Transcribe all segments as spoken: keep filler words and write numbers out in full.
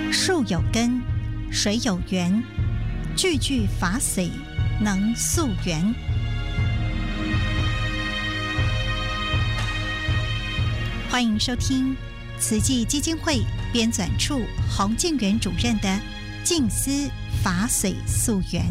树有根，水有源，句句法髓能溯源。欢迎收听慈济基金会编纂处洪敬元主任的《静思法髓溯源》。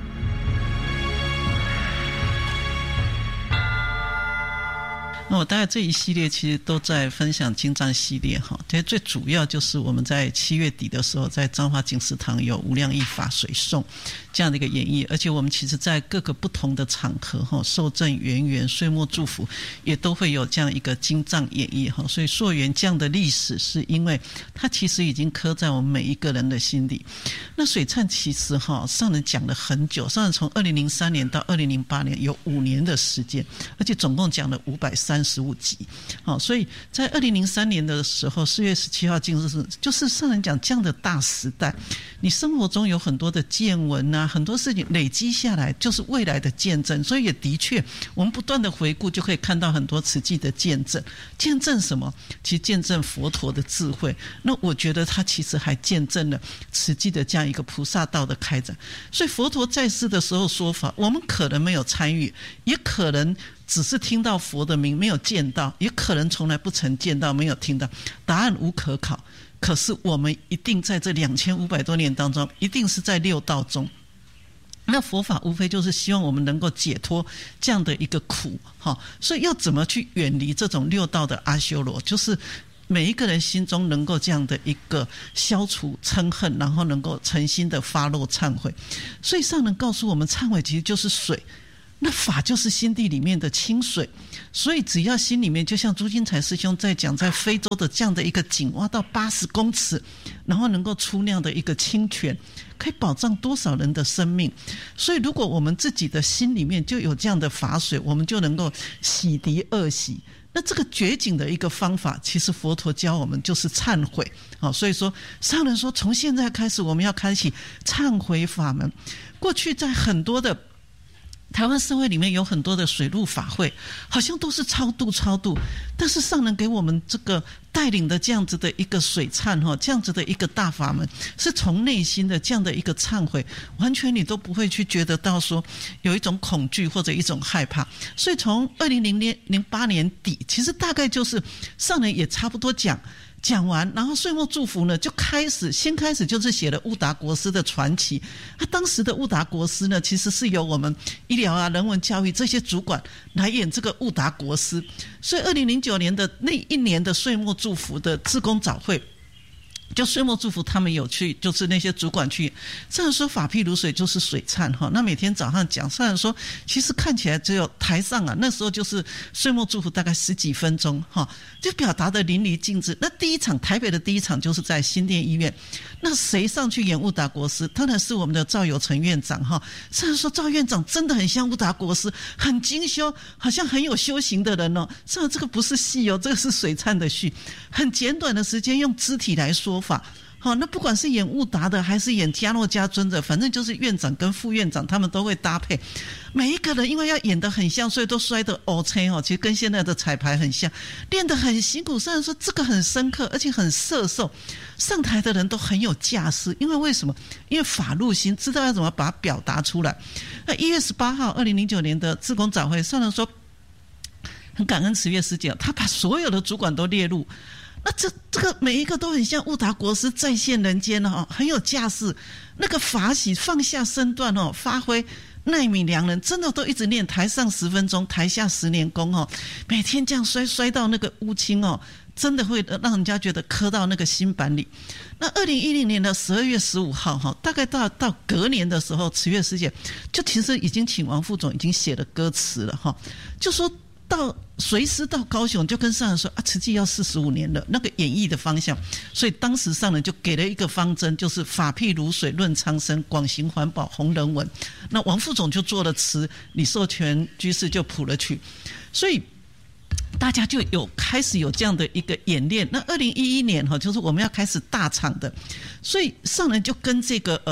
那我大概这一系列其实都在分享经藏系列哈，这最主要就是我们在七月底的时候，在彰化净思堂有无量义法水颂这样的一个演绎，而且我们其实在各个不同的场合哈，受证圆圆、岁末祝福也都会有这样一个经藏演绎哈，所以溯源这样的历史是因为它其实已经刻在我们每一个人的心里。那水忏其实哈，上人讲了很久，上人从二零零三年到二零零八年有五年的时间，而且总共讲了五百三十五集。好，所以在二零零三年的时候，四月十七号净思，就是上人讲这样的大时代，你生活中有很多的见闻啊，很多事情累积下来，就是未来的见证。所以也的确，我们不断的回顾，就可以看到很多慈济的见证。见证什么？其实见证佛陀的智慧。那我觉得他其实还见证了慈济的这样一个菩萨道的开展。所以佛陀在世的时候说法，我们可能没有参与，也可能只是听到佛的名，没有见到，也可能从来不曾见到，没有听到，答案无可考。可是我们一定在这两千五百多年当中，一定是在六道中。那佛法无非就是希望我们能够解脱这样的一个苦，所以要怎么去远离这种六道的阿修罗，就是每一个人心中能够这样的一个消除嗔恨，然后能够诚心的发露忏悔。所以上人告诉我们，忏悔其实就是水，那法就是心地里面的清水。所以只要心里面，就像朱金才师兄在讲，在非洲的这样的一个井挖到八十公尺，然后能够出那样的一个清泉，可以保障多少人的生命。所以如果我们自己的心里面就有这样的法水，我们就能够洗涤恶习。那这个绝景的一个方法，其实佛陀教我们就是忏悔。好，所以说上人说，从现在开始我们要开启忏悔法门。过去在很多的台湾社会里面有很多的水陆法会，好像都是超度超度，但是上人给我们这个带领的这样子的一个水忏，这样子的一个大法门，是从内心的这样的一个忏悔，完全你都不会去觉得到说有一种恐惧或者一种害怕。所以从二零零八年底，其实大概就是上人也差不多讲讲完，然后岁末祝福呢，就开始先开始就是写了悟达国师的传奇。他当时的悟达国师呢，其实是由我们医疗啊、人文教育这些主管来演这个悟达国师。所以二零零九年的那一年的岁末祝福的志工早会，就岁末祝福他们有去，就是那些主管去。上人说法譬如水就是水忏哈，那每天早上讲，上人说其实看起来只有台上啊，那时候就是岁末祝福大概十几分钟哈，就表达的淋漓尽致。那第一场台北的第一场就是在新店医院，那谁上去演悟达国师？当然是我们的赵有成院长哈。上人说赵院长真的很像悟达国师，很精修，好像很有修行的人哦。上人这个不是戏哦，这个是水忏的序，很简短的时间用肢体来说法。好，那不管是演悟达的还是演迦诺迦尊者，反正就是院长跟副院长他们都会搭配。每一个人因为要演得很像，所以都摔得 OK 哦，其实跟现在的彩排很像，练得很辛苦。虽然说这个很深刻，而且很摄受，上台的人都很有架势。因为为什么？因为法入心，知道要怎么把它表达出来。那一月十八号，二零零九年的志工早会，上人说很感恩慈月师姐，他把所有的主管都列入。那这这个每一个都很像悟达国师再现人间哦，很有架势。那个法喜放下身段哦，发挥奈米良人，真的都一直念，台上十分钟，台下十年功哦，每天这样摔摔到那个乌青哦，真的会让人家觉得刻到那个心板里。那二零一零年的十二月十五号哈，大概到到隔年的时候，慈月师姐就其实已经请王副总已经写了歌词了哈，就说到随师到高雄，就跟上人说啊，慈济要四十五年了，那个演绎的方向。所以当时上人就给了一个方针，就是法譬如水，论苍生，广行环保，弘人文。那王副总就做了词，李寿全居士就谱了曲，所以大家就有开始有这样的一个演练。那二零一一年哈，就是我们要开始大场的，所以上人就跟这个呃。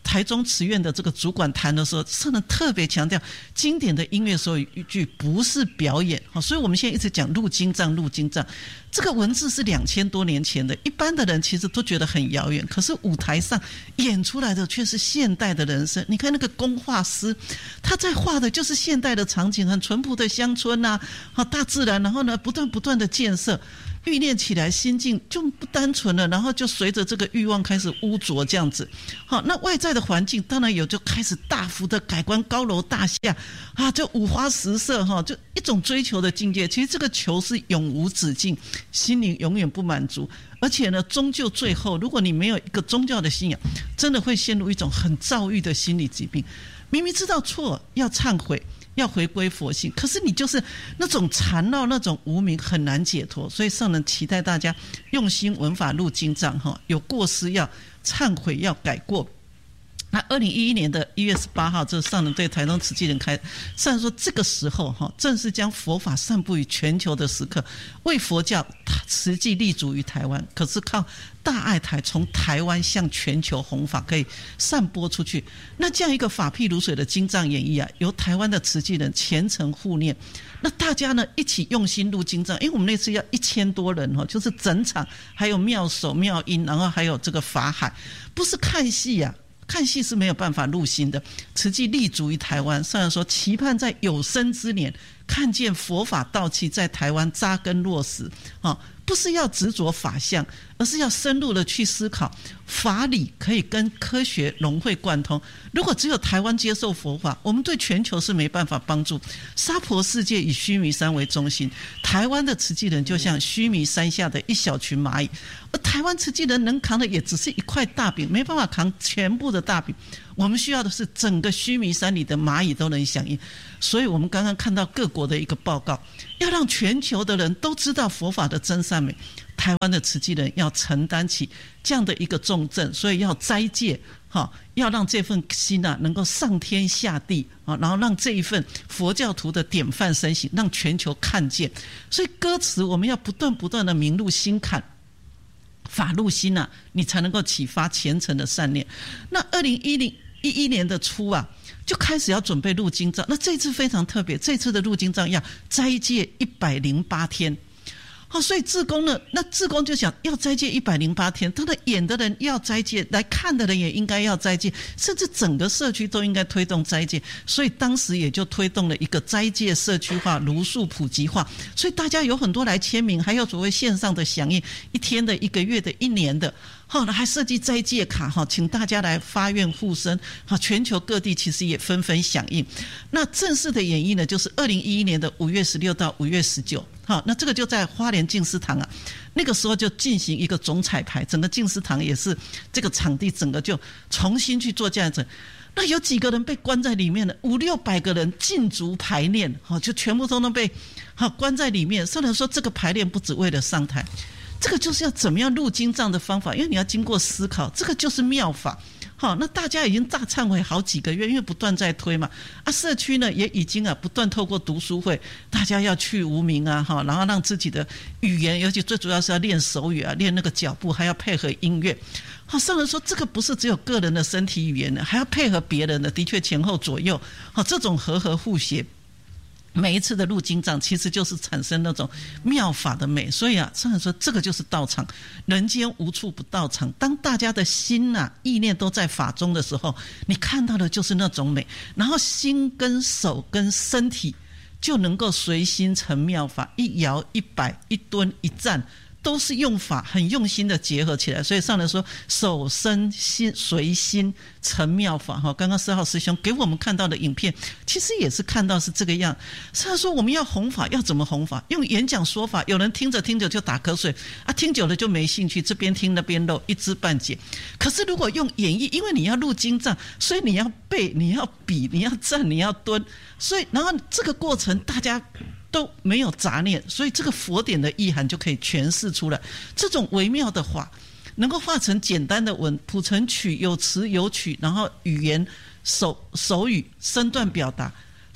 台中慈院的这个主管谈的时候，上人特别强调，经典的音乐所有语句不是表演。所以我们现在一直讲入经藏，入经藏，这个文字是两千多年前的，一般的人其实都觉得很遥远，可是舞台上演出来的却是现代的人生。你看那个工画师，他在画的就是现代的场景，很淳朴的乡村啊，大自然，然后呢不断不断的建设，欲念起来心境就不单纯了，然后就随着这个欲望开始污浊这样子。好，那外在的环境当然有，就开始大幅的改观，高楼大厦啊，就五花十色哈，就一种追求的境界。其实这个求是永无止境，心灵永远不满足，而且呢，终究最后，如果你没有一个宗教的信仰，真的会陷入一种很躁郁的心理疾病。明明知道错，要忏悔，要回归佛性，可是你就是那种缠绕，那种无明，很难解脱。所以上人期待大家用心闻法入经藏，有过失要忏悔，要改过。那二零一一年的一月十八号，这上人对台中慈济人开，上人说这个时候哈，正是将佛法散布于全球的时刻，为佛教慈济立足于台湾。可是靠大爱台从台湾向全球弘法，可以散播出去。那这样一个法譬如水的经藏演绎啊，由台湾的慈济人虔诚护念，那大家呢一起用心入经藏，因为我们那次要一千多人哈，就是整场还有妙手妙音，然后还有这个法海，不是看戏啊。看戏是没有办法入心的。慈济立足于台湾，上人说期盼在有生之年看见佛法道器在台湾扎根落实，不是要执着法相，而是要深入的去思考法理可以跟科学融会贯通。如果只有台湾接受佛法，我们对全球是没办法帮助。娑婆世界以须弥山为中心，台湾的慈济人就像须弥山下的一小群蚂蚁，而台湾慈济人能扛的也只是一块大饼，没办法扛全部的大饼。我们需要的是整个须弥山里的蚂蚁都能响应。所以我们刚刚看到各国的一个报告，要让全球的人都知道佛法的真善美，台湾的慈济人要承担起这样的一个重任，所以要斋戒，要让这份心啊能够上天下地，然后让这一份佛教徒的典范身形让全球看见。所以歌词我们要不断不断的明入心坎，法入心啊，你才能够启发虔诚的善念。那二零一零一一年的初啊，就开始要准备入经藏。那这次非常特别，这次的入经藏要斋戒一百零八天。好，所以志工呢，那志工就想要斋戒一百零八天，他的演的人要斋戒，来看的人也应该要斋戒，甚至整个社区都应该推动斋戒。所以当时也就推动了一个斋戒社区化、如数普及化。所以大家有很多来签名，还有所谓线上的响应，一天的、一个月的、一年的。好，还设计斋戒卡，请大家来发愿护身。全球各地其实也纷纷响应。那正式的演绎呢，就是二零一一年的五月十六到五月十九。好，那这个就在花莲净思堂啊，那个时候就进行一个总彩排，整个净思堂也是这个场地整个就重新去做这样子。那有几个人被关在里面了？五六百个人禁足排练，就全部都能被关在里面。虽然说这个排练不只为了上台，这个就是要怎么样入经藏的方法，因为你要经过思考，这个就是妙法。好，那大家已经大忏悔好几个月，因为不断在推嘛。啊，社区呢也已经啊不断透过读书会，大家要去无明啊，哈，然后让自己的语言，尤其最主要是要练手语啊，练那个脚步，还要配合音乐。好，上人说这个不是只有个人的身体语言的，还要配合别人的，的确前后左右，好，这种和合互协。每一次的入经藏其实就是产生那种妙法的美，所以啊，上人说这个就是道场，人间无处不道场。当大家的心啊意念都在法中的时候，你看到的就是那种美，然后心跟手跟身体就能够随心成妙法，一摇一摆一蹲一站都是用法很用心的结合起来。所以上人说手身心随心成妙法。刚刚四号师兄给我们看到的影片其实也是看到是这个样。上人说我们要弘法要怎么弘法，用演讲说法，有人听着听着就打瞌睡啊，听久了就没兴趣，这边听那边漏，一知半解。可是如果用演绎，因为你要入经藏，所以你要背，你要比，你要站，你要蹲，所以然后这个过程大家都没有杂念，所以这个佛典的意涵就可以诠释出来。这种微妙的话能够化成简单的文，谱成曲，有词有曲，然后语言手手语身段表达，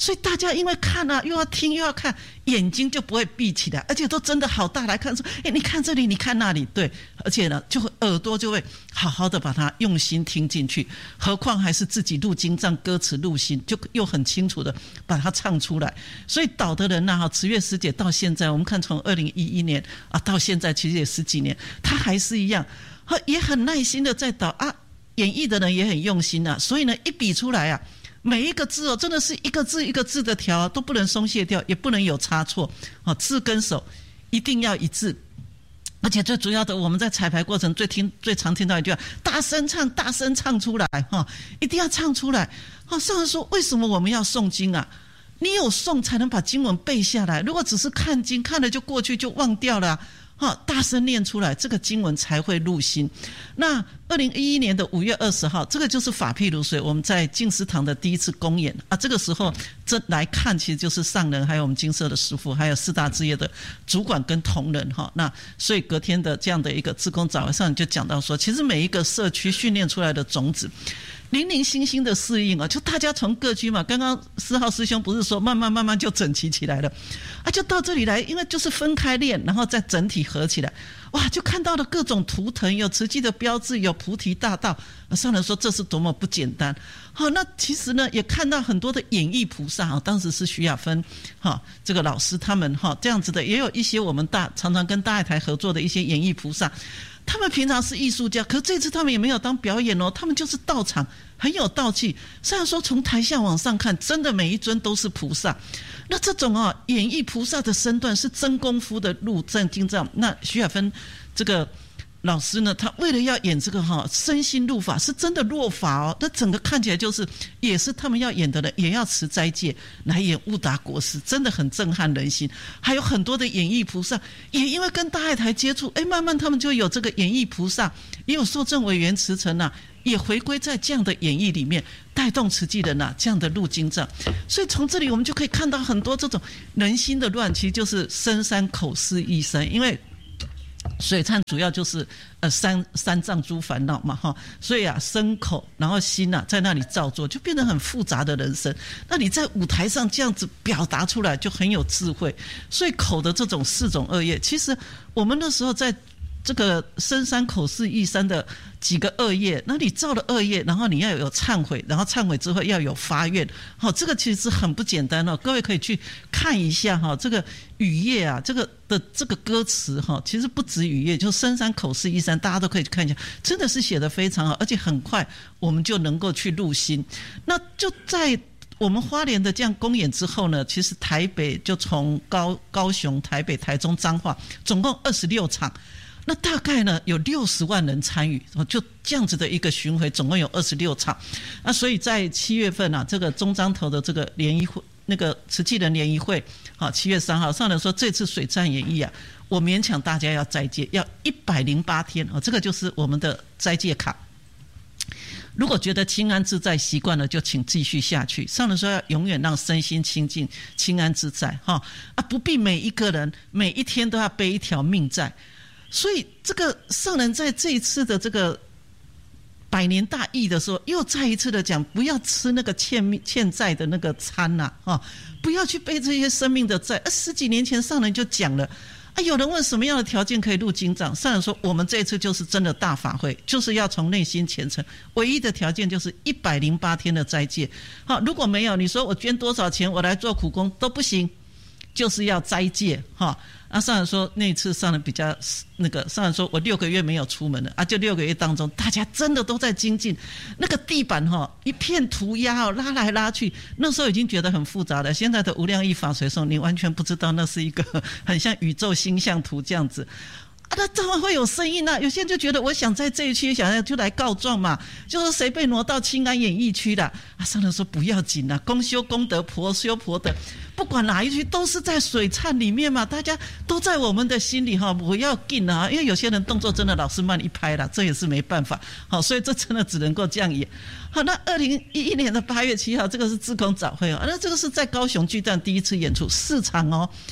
所以大家因为看啊，又要听又要看，眼睛就不会闭起来，而且都真的好大来看说，哎，你看这里，你看那里，对，而且呢，就会耳朵就会好好的把它用心听进去，何况还是自己录经藏，歌词录心，就又很清楚的把它唱出来。所以导的人呐、啊，慈月师姐到现在，我们看从二零一一年啊到现在，其实也十几年，她还是一样，也很耐心的在导啊。演绎的人也很用心啊，所以呢，一比出来啊，每一个字哦，真的是一个字一个字的调、啊，都不能松懈掉，也不能有差错啊，字跟手一定要一致。而且最主要的，我们在彩排过程最听最常听到一句话：大声唱，大声唱出来哈，一定要唱出来。好，上人说，为什么我们要诵经啊？你有诵才能把经文背下来，如果只是看经，看了就过去就忘掉了、啊。大声念出来，这个经文才会入心。那二零一一年的五月二十号，这个就是法譬如水，我们在净思堂的第一次公演啊。这个时候，这来看其实就是上人，还有我们金色的师父，还有四大志业的主管跟同仁哈。那所以隔天的这样的一个志工早上就讲到说，其实每一个社区训练出来的种子。零零星星的适应啊，就大家从各区嘛，刚刚四号师兄不是说慢慢慢慢就整齐起来了啊，就到这里来，因为就是分开练，然后再整体合起来，哇，就看到了各种图腾，有慈济的标志，有菩提大道，上人说这是多么不简单。好，那其实呢，也看到很多的演绎菩萨啊，当时是徐亚芬哈这个老师他们哈这样子的，也有一些我们大常常跟大爱台合作的一些演绎菩萨。他们平常是艺术家，可是这次他们也没有当表演哦，他们就是到场，很有道气。虽然说从台下往上看，真的每一尊都是菩萨。那这种啊演绎菩萨的身段是真功夫的入正经藏。那徐亚芬这个老师呢，他为了要演这个哈身心入法，是真的落法哦。那整个看起来就是也是他们要演的人，也要持斋戒来演悟达国师，真的很震撼人心。还有很多的演绎菩萨，也因为跟大爱台接触，哎，慢慢他们就有这个演绎菩萨，也有受证委员慈诚啊，也回归在这样的演绎里面，带动慈济人啊这样的入经藏。所以从这里我们就可以看到很多这种人心的乱，其实就是身三口四意三，因为。水忏主要就是呃三三障诸烦恼嘛哈，所以啊身口然后心啊在那里造作，就变得很复杂的人生。那你在舞台上这样子表达出来，就很有智慧。所以口的这种四种恶业，其实我们那时候在这个身三口四意三的几个恶业，那你造了恶业，然后你要有忏悔，然后忏悔之后要有发愿，好，这个其实很不简单哦。各位可以去看一下哈，这个语业啊，这个的这个歌词哈，其实不止语业，就身三口四意三，大家都可以去看一下，真的是写得非常好，而且很快我们就能够去入心。那就在我们花莲的这样公演之后呢，其实台北就从高高雄、台北、台中、彰化，总共二十六场。那大概呢有六十万人参与，就这样子的一个巡回，总共有二十六场。那所以在七月份啊，这个中彰投的这个联谊会，那个慈济人联谊会，好，七月三号上人说这次水忏演绎啊，我勉强大家要斋戒，要一百零八天啊，这个就是我们的斋戒卡。如果觉得清安自在习惯了，就请继续下去。上人说要永远让身心清净、清安自在哈啊，不必每一个人每一天都要背一条命债。所以这个上人在这一次的这个百年大义的时候，又再一次的讲，不要吃那个欠欠债的那个餐呐、啊，不要去背这些生命的债。十几年前上人就讲了，啊，有人问什么样的条件可以入经藏，上人说我们这一次就是真的大法会，就是要从内心虔诚，唯一的条件就是一百零八天的斋戒。好，如果没有，你说我捐多少钱，我来做苦工都不行，就是要斋戒哈。啊，上人说那一次上人比较那个，上人说我六个月没有出门了啊，就六个月当中，大家真的都在精进，那个地板哈一片涂鸦哦，拉来拉去，那时候已经觉得很复杂了。现在的无量义法随诵，你完全不知道那是一个很像宇宙星象图这样子。啊，那当然会有声音啊！有些人就觉得，我想在这一区，想要就来告状嘛，就说谁被挪到清安演艺区了啊？上人说不要紧啊，公修公德，婆修婆德，不管哪一区都是在水忏里面嘛，大家都在我们的心里哈，不要紧啊！因为有些人动作真的老是慢一拍啦，这也是没办法。好，所以这真的只能够这样演。好，那二零一一年的八月七号，这个是志工早会哦，那这个是在高雄巨蛋第一次演出四场哦。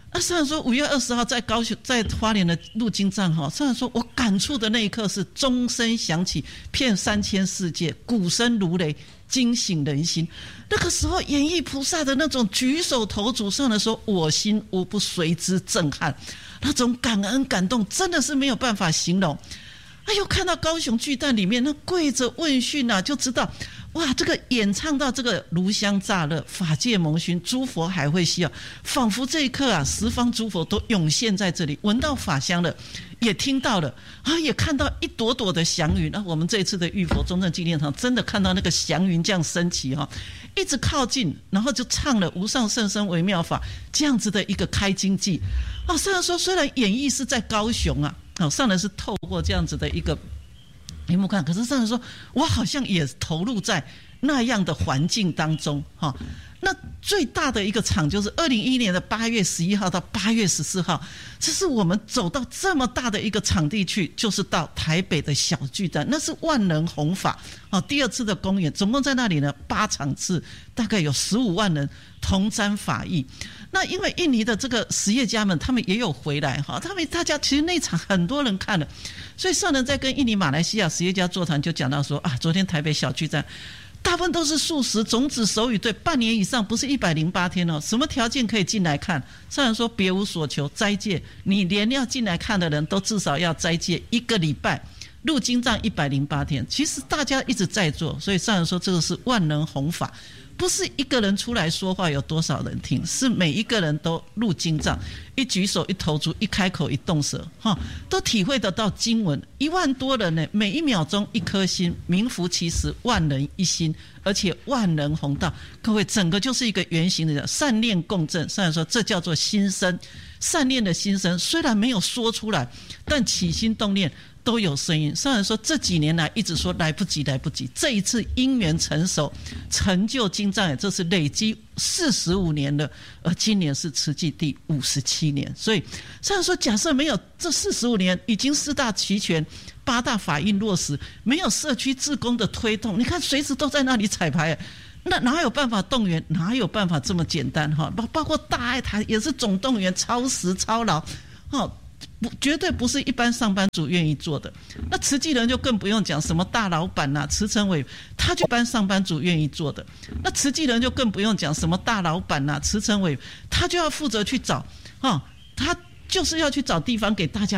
啊，虽然说五月二十号在高雄，在花莲的入京站哈，虽然说我感触的那一刻是钟声响起，遍三千世界，鼓声如雷，惊醒人心。那个时候，演艺菩萨的那种举手投足上的说，我心无不随之震撼，那种感恩感动，真的是没有办法形容。哎呦，看到高雄巨蛋里面那跪着问讯啊，就知道。哇，这个演唱到这个炉香乍热，法界蒙熏，诸佛还会需要，仿佛这一刻啊，十方诸佛都涌现在这里，闻到法香了，也听到了啊，也看到一朵朵的祥云。那、啊、我们这一次的玉佛中正纪念堂，真的看到那个祥云这样升起哈、啊，一直靠近，然后就唱了无上甚深微妙法这样子的一个开经偈啊。虽然说，虽然演绎是在高雄啊，啊，上人是透过这样子的一个。屏幕看，可是上人说，我好像也投入在那样的环境当中哈。那最大的一个场就是二零一一年的八月十一号到八月十四号，这是我们走到这么大的一个场地去，就是到台北的小巨蛋，那是万人弘法啊，第二次的公演，总共在那里呢八场次，大概有十五万人同沾法益。那因为印尼的这个实业家们，他们也有回来哈，他们大家其实那场很多人看了，所以上人在跟印尼、马来西亚实业家座谈就讲到说啊，昨天台北小巨蛋。大部分都是素食种子手语队，半年以上，不是一百零八天哦。什么条件可以进来看？上人说别无所求，斋戒。你连要进来看的人都至少要斋戒一个礼拜，入经藏一百零八天。其实大家一直在做，所以上人说这个是万人弘法。不是一个人出来说话有多少人听，是每一个人都入经藏，一举手一投足一开口一动舌哈，都体会得到经文。一万多人呢，每一秒钟一颗心，名副其实万人一心，而且万人弘道。各位，整个就是一个圆形的善念共振。上来说这叫做心声，善念的心声虽然没有说出来，但起心动念都有声音。上人说这几年来一直说来不及来不及，这一次因缘成熟，成就经藏，这是累积四十五年了，而今年是慈济第五十七年。所以上人说假设没有这四十五年，已经四大齐全，八大法印落实，没有社区志工的推动，你看随时都在那里彩排，那哪有办法动员？哪有办法这么简单哈？包包括大爱台也是总动员，超时超劳，哦。不，绝对不是一般上班族愿意做的。那慈济人就更不用讲，什么大老板啊、慈诚委，他就一般上班族愿意做的。那慈济人就更不用讲，什么大老板啊、慈诚委，他就要负责去找，哦，他就是要去找地方给大家